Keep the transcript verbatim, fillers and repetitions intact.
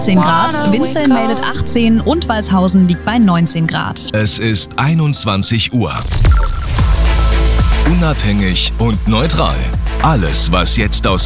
zehn Grad, Winzeln meldet achtzehn und Walshausen liegt bei neunzehn Grad. Es ist einundzwanzig Uhr. Unabhängig und neutral. Alles, was jetzt aus